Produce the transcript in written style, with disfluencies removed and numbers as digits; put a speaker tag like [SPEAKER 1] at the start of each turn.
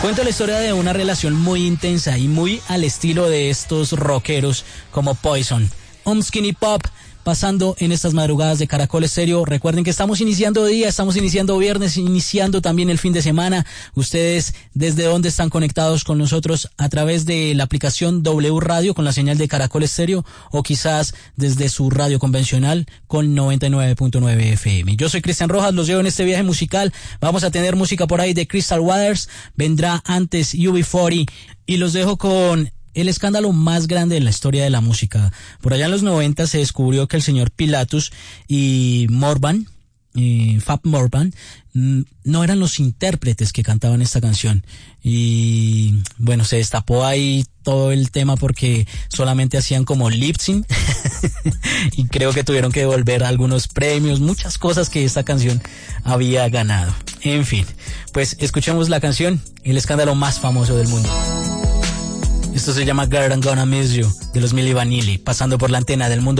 [SPEAKER 1] Cuento la historia de una relación muy intensa y muy al estilo de estos rockeros como Poison. Skinny Pop, pasando en estas madrugadas de Caracol Estéreo. Recuerden que estamos iniciando día, estamos iniciando viernes, iniciando también el fin de semana. Ustedes, ¿desde dónde están conectados con nosotros? A través de la aplicación W Radio con la señal de Caracol Estéreo, o quizás desde su radio convencional con 99.9 FM. Yo soy Cristian Rojas, los llevo en este viaje musical. Vamos a tener música por ahí de Crystal Waters, vendrá antes UB40, y los dejo con el escándalo más grande de la historia de la música. Por allá en los 90 se descubrió que el señor Pilatus y Morvan, Fab Morvan, no eran los intérpretes que cantaban esta canción. Y bueno, se destapó ahí todo el tema porque solamente hacían como lip sync y creo que tuvieron que devolver algunos premios, muchas cosas que esta canción había ganado. En fin, pues escuchemos la canción, el escándalo más famoso del mundo. Esto se llama Girl, I'm Gonna Miss You, de los Milli Vanilli, pasando por la antena del mundo.